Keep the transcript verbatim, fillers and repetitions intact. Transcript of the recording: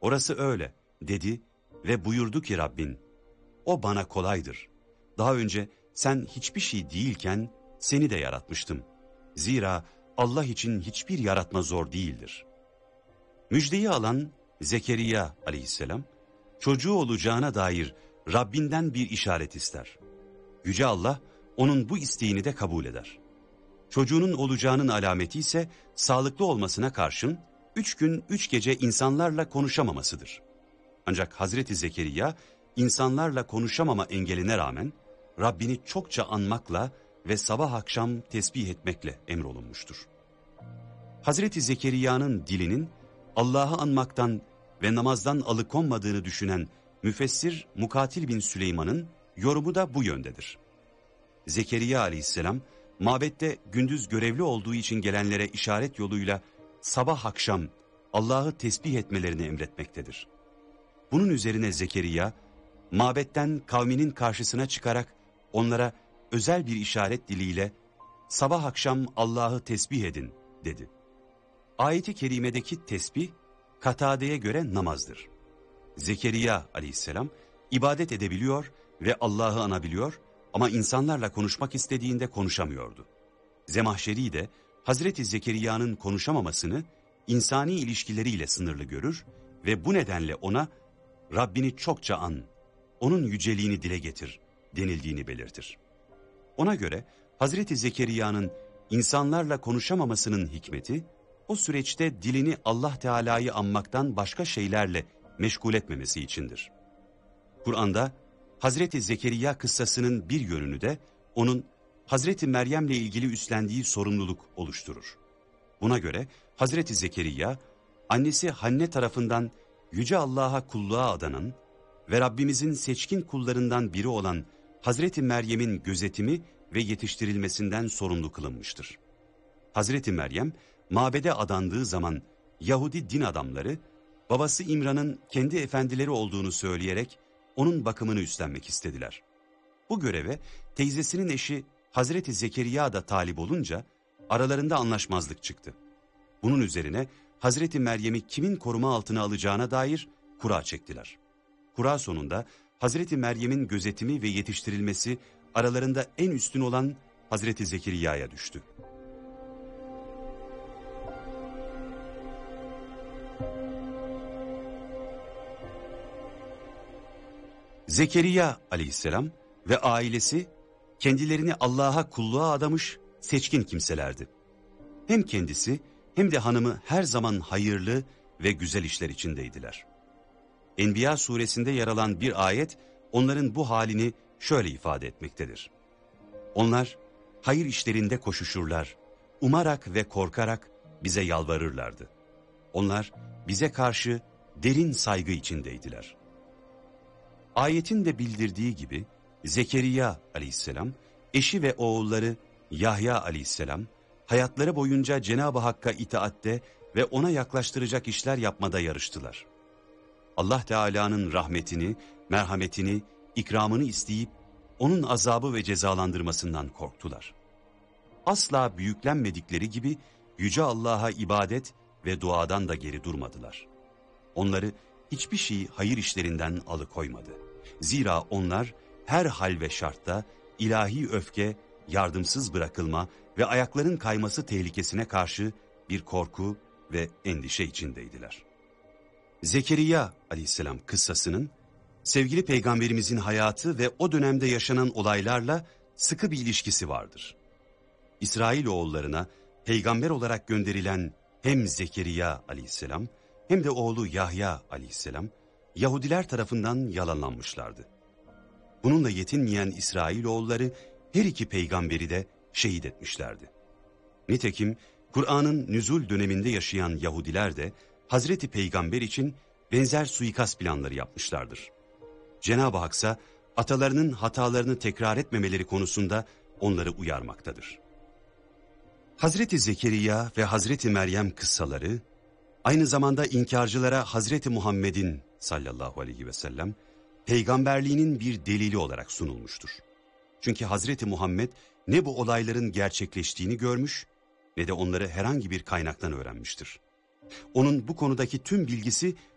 Orası öyle dedi ve buyurdu ki Rabbin, o bana kolaydır. Daha önce sen hiçbir şey değilken seni de yaratmıştım. Zira Allah için hiçbir yaratma zor değildir. Müjdeyi alan Zekeriya aleyhisselam, çocuğu olacağına dair Rabbinden bir işaret ister. Yüce Allah onun bu isteğini de kabul eder. Çocuğunun olacağının alameti ise sağlıklı olmasına karşın üç gün üç gece insanlarla konuşamamasıdır. Ancak Hazreti Zekeriya insanlarla konuşamama engeline rağmen Rabbini çokça anmakla ve sabah akşam tesbih etmekle emrolunmuştur. Hazreti Zekeriya'nın dilinin Allah'ı anmaktan ve namazdan alıkonmadığını düşünen müfessir Mukatil bin Süleyman'ın yorumu da bu yöndedir. Zekeriya aleyhisselam mabette gündüz görevli olduğu için gelenlere işaret yoluyla sabah akşam Allah'ı tesbih etmelerini emretmektedir. Bunun üzerine Zekeriya, mabetten kavminin karşısına çıkarak onlara özel bir işaret diliyle sabah akşam Allah'ı tesbih edin dedi. Ayet-i kerimedeki tesbih, Katade'ye göre namazdır. Zekeriya aleyhisselam ibadet edebiliyor ve Allah'ı anabiliyor ama insanlarla konuşmak istediğinde konuşamıyordu. Zemahşeri de Hazreti Zekeriya'nın konuşamamasını insani ilişkileriyle sınırlı görür ve bu nedenle ona Rabbini çokça an, onun yüceliğini dile getir denildiğini belirtir. Ona göre Hazreti Zekeriya'nın insanlarla konuşamamasının hikmeti, o süreçte dilini Allah Teala'yı anmaktan başka şeylerle meşgul etmemesi içindir. Kur'an'da Hazreti Zekeriya kıssasının bir yönünü de onun Hazreti Meryem'le ilgili üstlendiği sorumluluk oluşturur. Buna göre Hazreti Zekeriya, annesi Hanne tarafından Yüce Allah'a kulluğa adanan ve Rabbimizin seçkin kullarından biri olan Hazreti Meryem'in gözetimi ve yetiştirilmesinden sorumlu kılınmıştır. Hazreti Meryem, mabede adandığı zaman Yahudi din adamları, babası İmran'ın kendi efendileri olduğunu söyleyerek onun bakımını üstlenmek istediler. Bu göreve teyzesinin eşi Hazreti Zekeriya da talip olunca aralarında anlaşmazlık çıktı. Bunun üzerine Hazreti Meryem'i kimin koruma altına alacağına dair kura çektiler. Kura sonunda Hazreti Meryem'in gözetimi ve yetiştirilmesi aralarında en üstün olan Hazreti Zekeriya'ya düştü. Zekeriya aleyhisselam ve ailesi kendilerini Allah'a kulluğa adamış seçkin kimselerdi. Hem kendisi hem de hanımı her zaman hayırlı ve güzel işler içindeydiler. Enbiya suresinde yer alan bir ayet onların bu halini şöyle ifade etmektedir. Onlar hayır işlerinde koşuşurlar, umarak ve korkarak bize yalvarırlardı. Onlar bize karşı derin saygı içindeydiler. Ayetin de bildirdiği gibi Zekeriya aleyhisselam, eşi ve oğulları Yahya aleyhisselam, hayatları boyunca Cenab-ı Hakk'a itaatte ve ona yaklaştıracak işler yapmada yarıştılar. Allah Teala'nın rahmetini, merhametini, ikramını isteyip onun azabı ve cezalandırmasından korktular. Asla büyüklenmedikleri gibi Yüce Allah'a ibadet ve duadan da geri durmadılar. Onları hiçbir şey hayır işlerinden alıkoymadı. Zira onlar her hal ve şartta ilahi öfke, yardımsız bırakılma ve ayakların kayması tehlikesine karşı bir korku ve endişe içindeydiler. Zekeriya aleyhisselam kıssasının sevgili peygamberimizin hayatı ve o dönemde yaşanan olaylarla sıkı bir ilişkisi vardır. İsrailoğullarına peygamber olarak gönderilen hem Zekeriya aleyhisselam hem de oğlu Yahya aleyhisselam Yahudiler tarafından yalanlanmışlardı. Bununla yetinmeyen İsrailoğulları her iki peygamberi de şehit etmişlerdi. Nitekim Kur'an'ın nüzul döneminde yaşayan Yahudiler de Hazreti Peygamber için benzer suikast planları yapmışlardır. Cenab-ı Hak ise atalarının hatalarını tekrar etmemeleri konusunda onları uyarmaktadır. Hazreti Zekeriya ve Hazreti Meryem kıssaları aynı zamanda inkarcılara Hazreti Muhammed'in sallallahu aleyhi ve sellem peygamberliğinin bir delili olarak sunulmuştur. Çünkü Hazreti Muhammed ne bu olayların gerçekleştiğini görmüş ne de onları herhangi bir kaynaktan öğrenmiştir. Onun bu konudaki tüm bilgisi